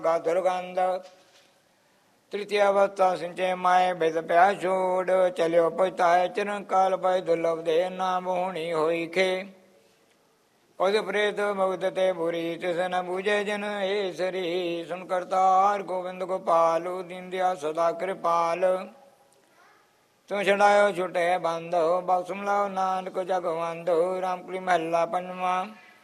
ਗਾ ਦੁਰਗੰਧ। तृतीय अवस्था सिंचे माए बेद प्या छोड़ चलियो पछताए चिरन काल पाए दुर्लभ दे नाम होनी होई खे। पद प्रेत मुग्ध ते बुरी तिस न बूझे जन हे सरी सुन करतार गोविंद गोपाल दीन दया सदा कृपाल। तुम छड़ायो छुटे बंदो बक्सुम लाओ नानक जगवंदो। रामपुरी महला पंजवा।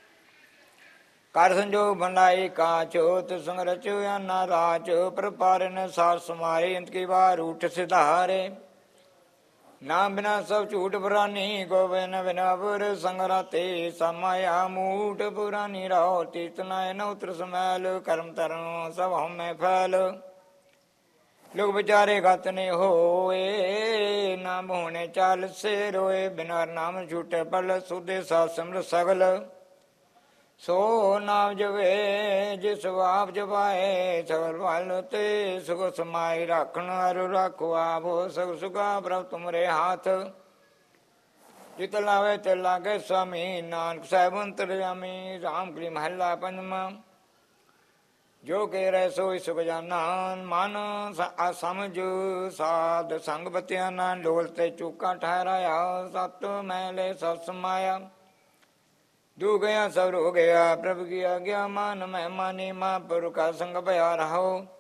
कर संजोग भंडाई काचो तिसंग रचो या ना राचो पर पारे न सार समारे अंत की बार उठ सिधारे। नाम बिना सब झूठ पुरानी गोविंद बिना पुर संगराते समाया मूठ पुरानी रहो तीर्थनाय न उतर समैल कर्म तरन सब हमें फैल। लोग बेचारे गत ने होए नाम होने चाल से रोए बिना नाम झूठे पल सुधे सा सिमर सगल। सो नाम जवे जिस आप जपाए सगल वाल ते सुख समाई राखण अरु राखो आप सग सुखा प्रभ तुमरे हाथ। जित लावे ते लागे स्वामी नानक साहेब अंतरयामी। राम कली महला पंजवा। जो के रह सोई सुख जाना मन समझ साध संग बतिया ना डोलते चूका ठहराया सत मैले सत समाया। दू गया सब हो गया प्रभु की आज्ञा मान मैं मानी माँ पुर का संग भया रहो।